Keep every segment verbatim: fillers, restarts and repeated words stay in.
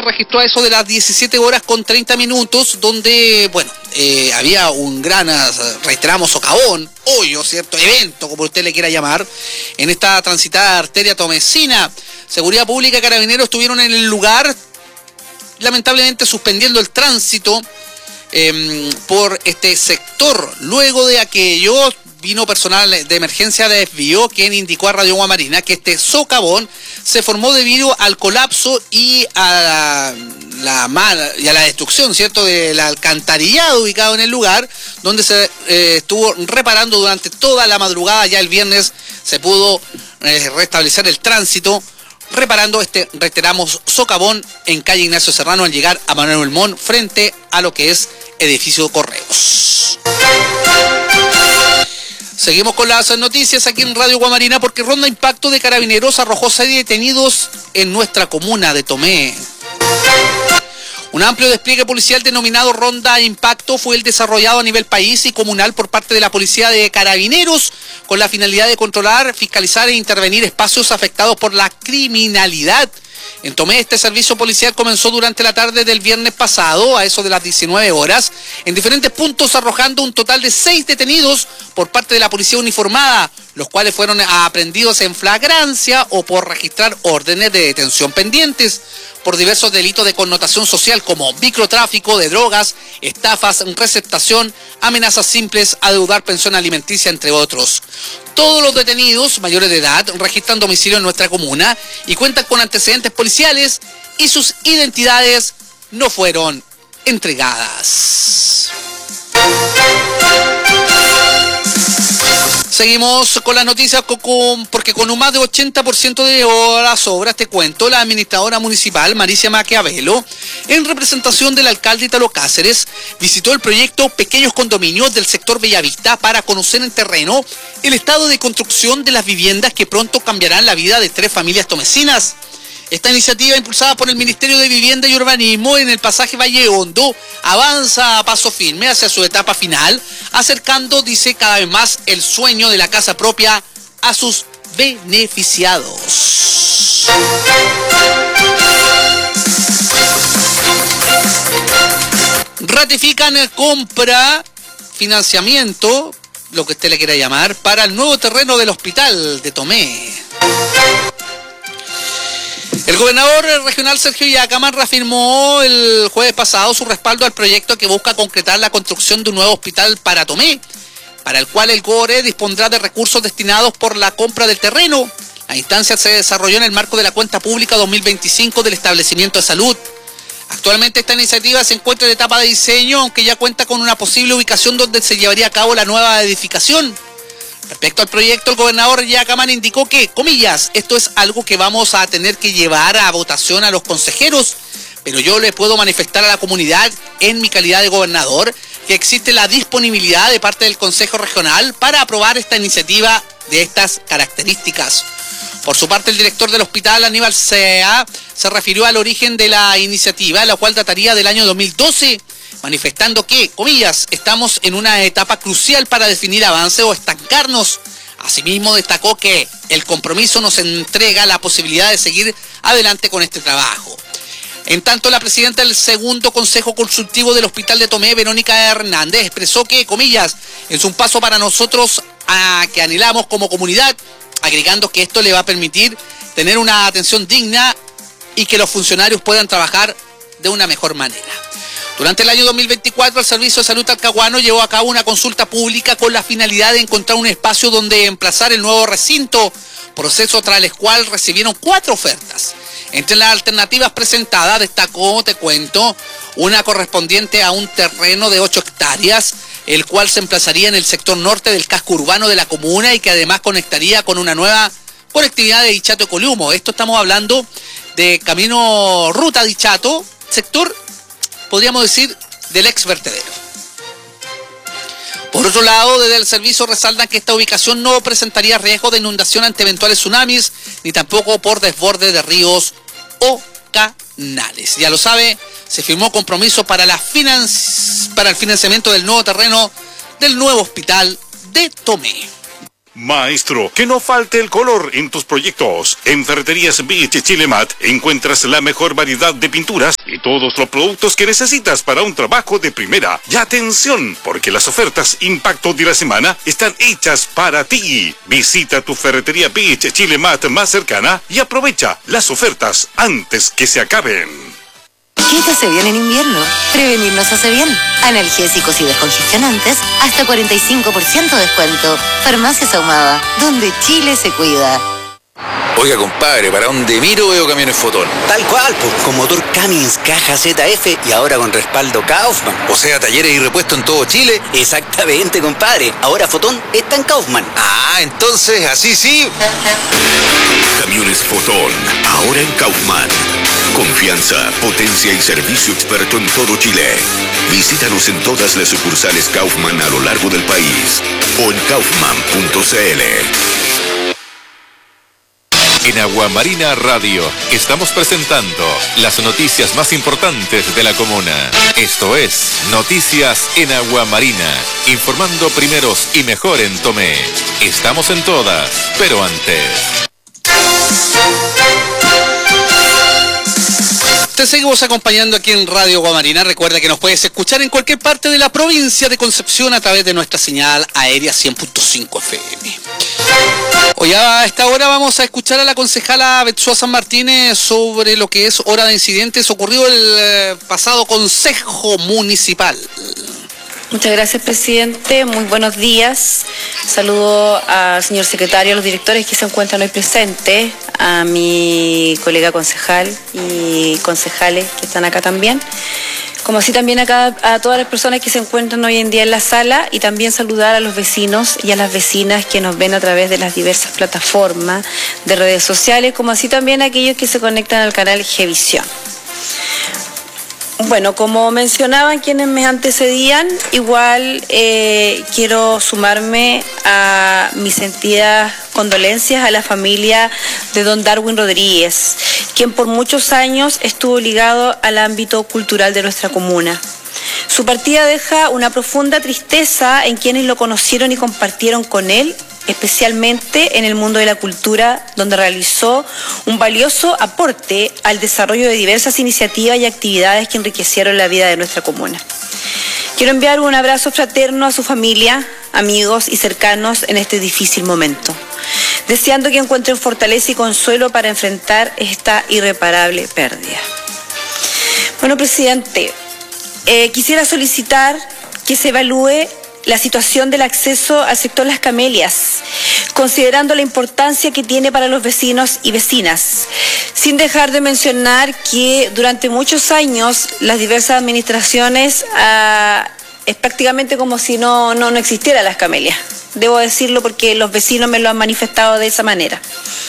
registró a eso de las diecisiete horas con treinta minutos, donde, bueno, eh, había un gran, reiteramos, socavón, hoyo, cierto, evento, como usted le quiera llamar, en esta transitada arteria tomecina. Seguridad Pública y Carabineros estuvieron en el lugar, lamentablemente suspendiendo el tránsito eh, por este sector. Luego de aquello, vino personal de emergencia de desvío, quien indicó a Radio Guamarina que este socavón se formó debido al colapso y a la, la mala, y a la destrucción, ¿cierto?, del alcantarillado ubicado en el lugar, donde se eh, estuvo reparando durante toda la madrugada. Ya el viernes se pudo eh, restablecer el tránsito, reparando este, reiteramos, socavón en calle Ignacio Serrano al llegar a Manuel Belmont, frente a lo que es edificio Correos. Seguimos con las noticias aquí en Radio Guamarina, porque Ronda Impacto de Carabineros arrojó seis detenidos en nuestra comuna de Tomé. Un amplio despliegue policial denominado Ronda Impacto fue el desarrollado a nivel país y comunal por parte de la Policía de Carabineros, con la finalidad de controlar, fiscalizar e intervenir espacios afectados por la criminalidad. En Tomé, este servicio policial comenzó durante la tarde del viernes pasado, a eso de las diecinueve horas, en diferentes puntos, arrojando un total de seis detenidos por parte de la policía uniformada, los cuales fueron aprehendidos en flagrancia o por registrar órdenes de detención pendientes por diversos delitos de connotación social como microtráfico de drogas, estafas, receptación, amenazas simples, adeudar pensión alimenticia, entre otros. Todos los detenidos mayores de edad registran domicilio en nuestra comuna y cuentan con antecedentes policiales, y sus identidades no fueron entregadas. Seguimos con las noticias con, con, porque con un más de ochenta por ciento de las obras, te cuento, la administradora municipal Maricia Maquiavelo, en representación del alcalde Italo Cáceres, visitó el proyecto Pequeños Condominios del sector Bellavista para conocer en terreno el estado de construcción de las viviendas que pronto cambiarán la vida de tres familias tomecinas. Esta iniciativa, impulsada por el Ministerio de Vivienda y Urbanismo en el pasaje Valle Hondo, avanza a paso firme hacia su etapa final, acercando, dice, cada vez más el sueño de la casa propia a sus beneficiados. Ratifican compra, financiamiento, lo que usted le quiera llamar, para el nuevo terreno del hospital de Tomé. El gobernador regional Sergio Yacamán reafirmó el jueves pasado su respaldo al proyecto que busca concretar la construcción de un nuevo hospital para Tomé, para el cual el GORE dispondrá de recursos destinados por la compra del terreno. La instancia se desarrolló en el marco de la cuenta pública dos mil veinticinco del establecimiento de salud. Actualmente esta iniciativa se encuentra en etapa de diseño, aunque ya cuenta con una posible ubicación donde se llevaría a cabo la nueva edificación. Respecto al proyecto, el gobernador Yacamán indicó que, comillas, esto es algo que vamos a tener que llevar a votación a los consejeros, pero yo le puedo manifestar a la comunidad, en mi calidad de gobernador, que existe la disponibilidad de parte del Consejo Regional para aprobar esta iniciativa de estas características. Por su parte, el director del hospital, Aníbal Sea, se refirió al origen de la iniciativa, la cual dataría del año dos mil doce, manifestando que, comillas, estamos en una etapa crucial para definir avance o estancarnos. Asimismo, destacó que el compromiso nos entrega la posibilidad de seguir adelante con este trabajo. En tanto, la presidenta del segundo Consejo Consultivo del Hospital de Tomé, Verónica Hernández, expresó que, comillas, es un paso para nosotros a que anhelamos como comunidad, agregando que esto le va a permitir tener una atención digna y que los funcionarios puedan trabajar de una mejor manera. Durante el año dos mil veinticuatro, el Servicio de Salud Talcahuano llevó a cabo una consulta pública con la finalidad de encontrar un espacio donde emplazar el nuevo recinto, proceso tras el cual recibieron cuatro ofertas. Entre las alternativas presentadas destacó, te cuento, una correspondiente a un terreno de ocho hectáreas, el cual se emplazaría en el sector norte del casco urbano de la comuna y que además conectaría con una nueva conectividad de Dichato y Columo. Esto estamos hablando de camino ruta Dichato, sector, podríamos decir, del ex vertedero. Por otro lado, desde el servicio resaltan que esta ubicación no presentaría riesgo de inundación ante eventuales tsunamis, ni tampoco por desborde de ríos o canales. Ya lo sabe, se firmó compromiso para, la financi- para el financiamiento del nuevo terreno del nuevo hospital de Tomé. Maestro, que no falte el color en tus proyectos. En Ferreterías Beach Chilemat encuentras la mejor variedad de pinturas y todos los productos que necesitas para un trabajo de primera. Y atención, porque las ofertas Impacto de la semana están hechas para ti. Visita tu ferretería Beach Chile Mat más cercana y aprovecha las ofertas antes que se acaben. ¿Qué te hace bien en invierno? Prevenir nos hace bien. Analgésicos y descongestionantes, hasta cuarenta y cinco por ciento de descuento. Farmacias Ahumada, donde Chile se cuida. Oiga, compadre, para donde miro veo camiones Fotón. Tal cual, pues, con motor Cummins, caja Z F y ahora con respaldo Kaufman. O sea, talleres y repuestos en todo Chile. Exactamente, compadre. Ahora Fotón está en Kaufman. Ah, entonces, así sí. Camiones Fotón, ahora en Kaufman. Confianza, potencia y servicio experto en todo Chile. Visítanos en todas las sucursales Kaufman a lo largo del país o en kaufman punto c l. En Aguamarina Radio estamos presentando las noticias más importantes de la comuna. Esto es Noticias en Aguamarina, informando primeros y mejor en Tomé. Estamos en todas, pero antes. Te seguimos acompañando aquí en Radio Aguamarina. Recuerda que nos puedes escuchar en cualquier parte de la provincia de Concepción a través de nuestra señal aérea cien punto cinco F M. Hoy a esta hora vamos a escuchar a la concejala Betsua San Martínez sobre lo que es hora de incidentes ocurrido el eh, pasado Consejo Municipal. Muchas gracias, presidente. Muy buenos días. Saludo al señor secretario, a los directores que se encuentran hoy presentes, a mi colega concejal y concejales que están acá también, como así también acá a todas las personas que se encuentran hoy en día en la sala, y también saludar a los vecinos y a las vecinas que nos ven a través de las diversas plataformas de redes sociales, como así también a aquellos que se conectan al canal Gevisión. Bueno, como mencionaban quienes me antecedían, igual eh, quiero sumarme a mis sentidas condolencias a la familia de don Darwin Rodríguez, quien por muchos años estuvo ligado al ámbito cultural de nuestra comuna. Su partida deja una profunda tristeza en quienes lo conocieron y compartieron con él, especialmente en el mundo de la cultura, donde realizó un valioso aporte al desarrollo de diversas iniciativas y actividades que enriquecieron la vida de nuestra comuna. Quiero enviar un abrazo fraterno a su familia, amigos y cercanos en este difícil momento, deseando que encuentren fortaleza y consuelo para enfrentar esta irreparable pérdida. Bueno, presidente, eh, quisiera solicitar que se evalúe la situación del acceso al sector Las Camelias, considerando la importancia que tiene para los vecinos y vecinas, sin dejar de mencionar que durante muchos años las diversas administraciones ah, es prácticamente como si no, no, no existiera Las Camelias. Debo decirlo porque los vecinos me lo han manifestado de esa manera.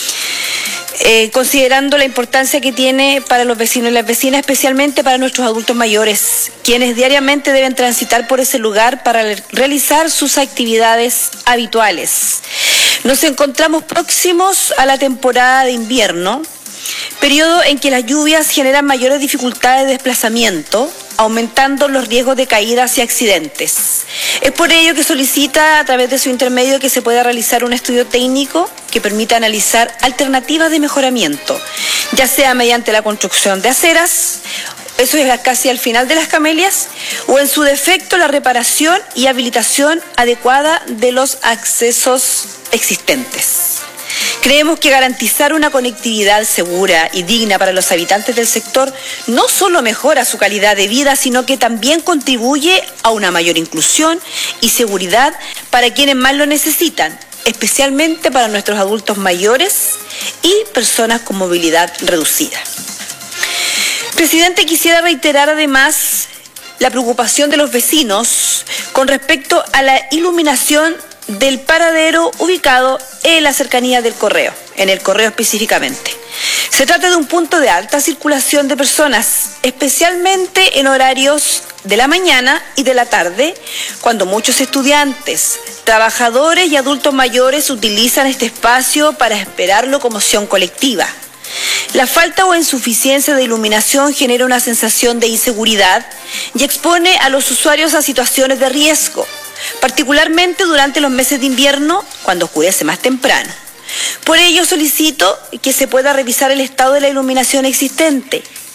Eh, considerando la importancia que tiene para los vecinos y las vecinas, especialmente para nuestros adultos mayores, quienes diariamente deben transitar por ese lugar para realizar sus actividades habituales. Nos encontramos próximos a la temporada de invierno, periodo en que las lluvias generan mayores dificultades de desplazamiento, aumentando los riesgos de caídas y accidentes. Es por ello que solicita a través de su intermedio que se pueda realizar un estudio técnico que permita analizar alternativas de mejoramiento, ya sea mediante la construcción de aceras, eso es casi al final de Las Camelias, o en su defecto la reparación y habilitación adecuada de los accesos existentes. Creemos que garantizar una conectividad segura y digna para los habitantes del sector no solo mejora su calidad de vida, sino que también contribuye a una mayor inclusión y seguridad para quienes más lo necesitan, especialmente para nuestros adultos mayores y personas con movilidad reducida. Presidente, quisiera reiterar además la preocupación de los vecinos con respecto a la iluminación del paradero ubicado en la cercanía del Correo, en el Correo específicamente. Se trata de un punto de alta circulación de personas, especialmente en horarios de la mañana y de la tarde, cuando muchos estudiantes, trabajadores y adultos mayores utilizan este espacio para esperar locomoción colectiva. La falta o insuficiencia de iluminación genera una sensación de inseguridad y expone a los usuarios a situaciones de riesgo, particularmente durante los meses de invierno, cuando oscurece más temprano. Por ello solicito que se pueda revisar el estado de la iluminación existente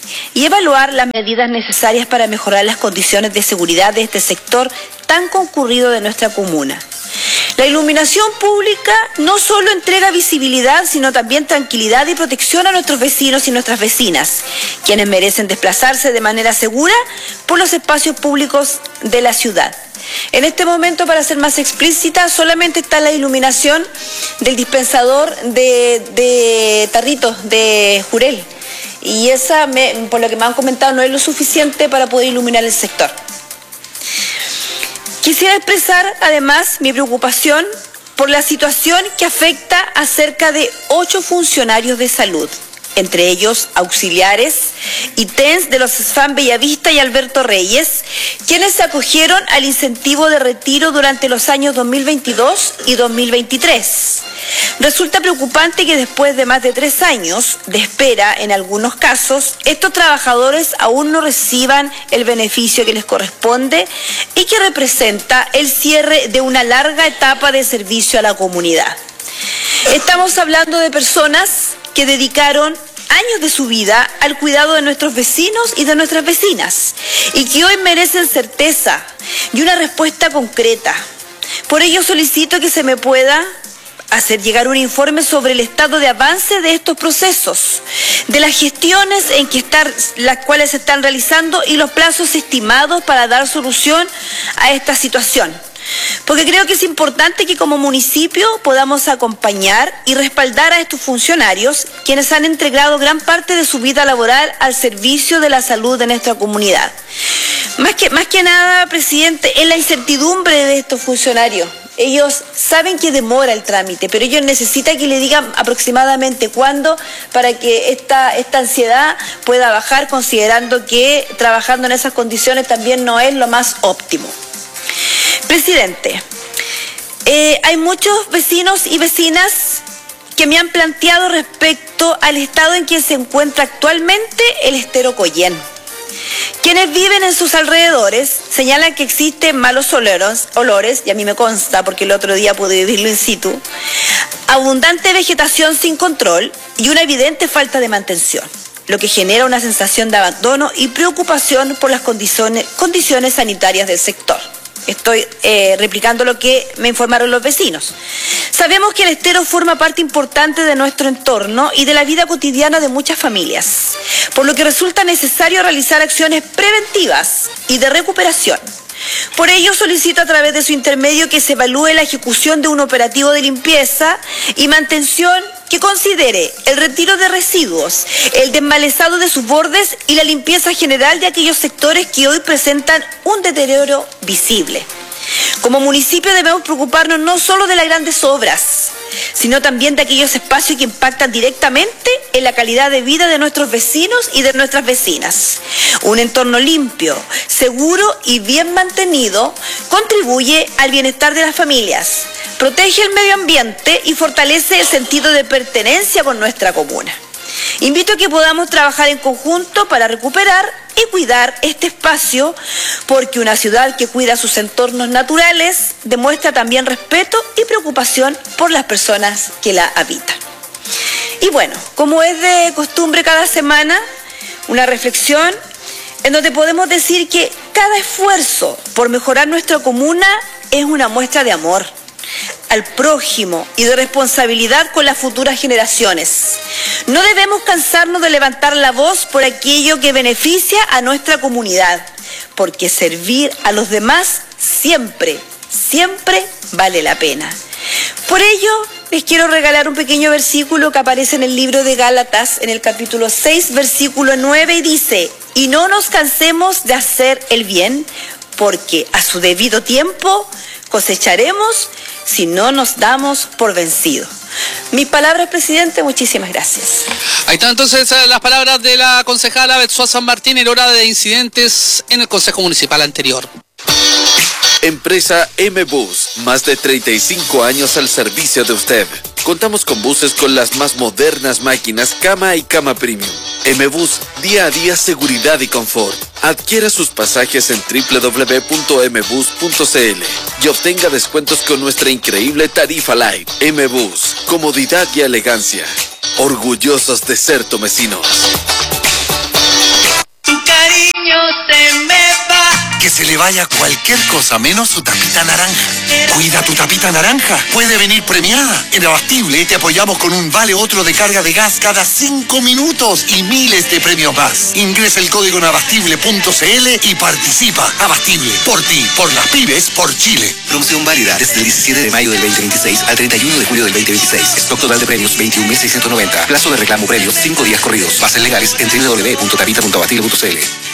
y evaluar las medidas necesarias para mejorar las condiciones de seguridad de este sector tan concurrido de nuestra comuna. La iluminación pública no solo entrega visibilidad, sino también tranquilidad y protección a nuestros vecinos y nuestras vecinas, quienes merecen desplazarse de manera segura por los espacios públicos de la ciudad. En este momento, para ser más explícita, solamente está la iluminación del dispensador de, de tarritos de Jurel. Y esa, me, por lo que me han comentado, no es lo suficiente para poder iluminar el sector. Quisiera expresar además mi preocupación por la situación que afecta a cerca de ocho funcionarios de salud, entre ellos auxiliares y T E N S de los S F A M Bellavista y Alberto Reyes, quienes se acogieron al incentivo de retiro durante los años dos mil veintidós y dos mil veintitrés. Resulta preocupante que después de más de tres años de espera, en algunos casos, estos trabajadores aún no reciban el beneficio que les corresponde y que representa el cierre de una larga etapa de servicio a la comunidad. Estamos hablando de personas que dedicaron años de su vida al cuidado de nuestros vecinos y de nuestras vecinas y que hoy merecen certeza y una respuesta concreta. Por ello solicito que se me pueda hacer llegar un informe sobre el estado de avance de estos procesos, de las gestiones en que están, las cuales se están realizando y los plazos estimados para dar solución a esta situación. Porque creo que es importante que como municipio podamos acompañar y respaldar a estos funcionarios, quienes han entregado gran parte de su vida laboral al servicio de la salud de nuestra comunidad. Más que, más que nada, presidente, es la incertidumbre de estos funcionarios. Ellos saben que demora el trámite, pero ellos necesitan que le digan aproximadamente cuándo para que esta, esta ansiedad pueda bajar, considerando que trabajando en esas condiciones también no es lo más óptimo. Presidente, eh, hay muchos vecinos y vecinas que me han planteado respecto al estado en que se encuentra actualmente el estero Coyén. Quienes viven en sus alrededores señalan que existen malos olores, olores, y a mí me consta porque el otro día pude vivirlo in situ, abundante vegetación sin control y una evidente falta de mantención, lo que genera una sensación de abandono y preocupación por las condiciones, condiciones sanitarias del sector. Estoy eh, replicando lo que me informaron los vecinos. Sabemos que el estero forma parte importante de nuestro entorno y de la vida cotidiana de muchas familias, por lo que resulta necesario realizar acciones preventivas y de recuperación. Por ello solicito a través de su intermedio que se evalúe la ejecución de un operativo de limpieza y mantención que considere el retiro de residuos, el desmalezado de sus bordes y la limpieza general de aquellos sectores que hoy presentan un deterioro visible. Como municipio debemos preocuparnos no solo de las grandes obras, sino también de aquellos espacios que impactan directamente en la calidad de vida de nuestros vecinos y de nuestras vecinas. Un entorno limpio, seguro y bien mantenido contribuye al bienestar de las familias, protege el medio ambiente y fortalece el sentido de pertenencia con nuestra comuna. Invito a que podamos trabajar en conjunto para recuperar y cuidar este espacio, porque una ciudad que cuida sus entornos naturales demuestra también respeto y preocupación por las personas que la habitan. Y bueno, como es de costumbre cada semana, una reflexión en donde podemos decir que cada esfuerzo por mejorar nuestra comuna es una muestra de amor al prójimo y de responsabilidad con las futuras generaciones. No debemos cansarnos de levantar la voz por aquello que beneficia a nuestra comunidad, porque servir a los demás siempre, siempre vale la pena. Por ello, les quiero regalar un pequeño versículo que aparece en el libro de Gálatas, en el capítulo seis, versículo nueve, y dice: y no nos cansemos de hacer el bien, porque a su debido tiempo cosecharemos si no nos damos por vencidos. Mis palabras, presidente, muchísimas gracias. Ahí están entonces las palabras de la concejala Betsuá San Martín en hora de incidentes en el Consejo Municipal anterior. Empresa M-Bus, más de treinta y cinco años al servicio de usted. Contamos con buses con las más modernas máquinas cama y cama premium. M-Bus, día a día seguridad y confort. Adquiera sus pasajes en doble u doble u doble u punto m bus punto c l y obtenga descuentos con nuestra increíble tarifa Light. M-Bus, comodidad y elegancia. Orgullosos de ser tomecinos. se le vaya cualquier cosa menos su tapita naranja. Cuida tu tapita naranja. Puede venir premiada. En Abastible te apoyamos con un vale otro de carga de gas cada cinco minutos y miles de premios más. Ingresa el código en abastible punto c l y participa. Abastible. Por ti, por las pymes, por Chile. Promoción válida desde el diecisiete de mayo del veinte veintiséis al treinta y uno de julio del veinte veintiséis. Stock total de premios veintiún mil seiscientos noventa. Plazo de reclamo premios cinco días corridos. Bases legales en w w w punto tapita punto abastible punto c l.